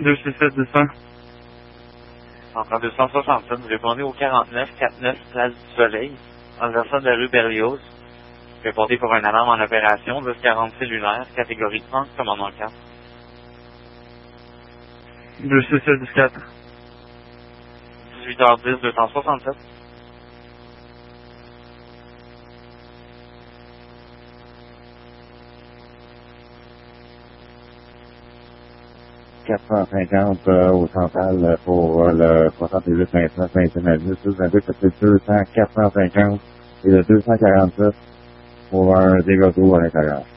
267-200. Encore 267, vous répondez au 49-49 Place du Soleil, en direction de la rue Berlioz. Vous répondez pour un alarme en opération, 1040 cellulaire, catégorie 30, commandement 4. 267-4. 18h10, 267. Au central pour le 68-29-29-22, 200, 450 et le 247 pour un dégât d'eau à l'intérieur.